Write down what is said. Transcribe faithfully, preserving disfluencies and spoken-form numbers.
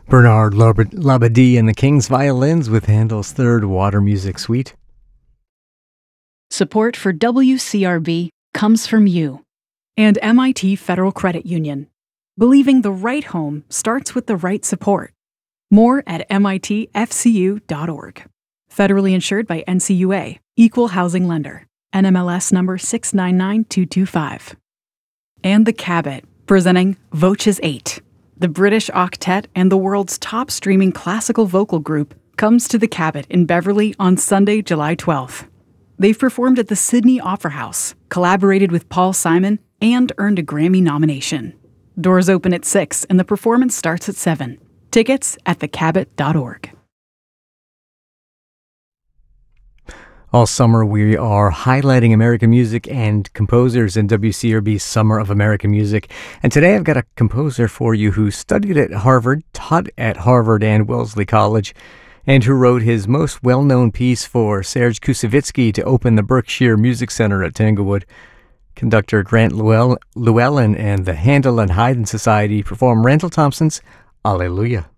Bernard Lab- Labadie and the King's Violins with Handel's Third Water Music Suite. Support for W C R B comes from you and M I T Federal Credit Union. Believing the right home starts with the right support. More at M I T F C U dot org. Federally insured by N C U A, Equal Housing Lender, N M L S number six nine nine two two five. And the Cabot, presenting Voces eight. The British octet and the world's top streaming classical vocal group comes to the Cabot in Beverly on Sunday, July twelfth. They've performed at the Sydney Opera House, collaborated with Paul Simon, and earned a Grammy nomination. Doors open at six and the performance starts at seven. Tickets at the cabot dot org. All summer, we are highlighting American music and composers in W C R B's Summer of American Music. And today I've got a composer for you who studied at Harvard, taught at Harvard and Wellesley College, and who wrote his most well-known piece for Serge Koussevitzky to open the Berkshire Music Center at Tanglewood. Conductor Grant Llewellyn and the Handel and Haydn Society perform Randall Thompson's Alleluia.